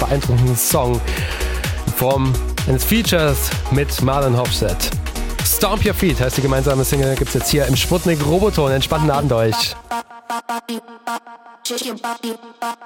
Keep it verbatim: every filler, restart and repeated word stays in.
beeindruckenden Song in Form eines Features mit Marlon Hofstedt. Stomp Your Feet heißt die gemeinsame Single, gibt's jetzt hier im Sputnik Roboton. Entspannten Abend euch.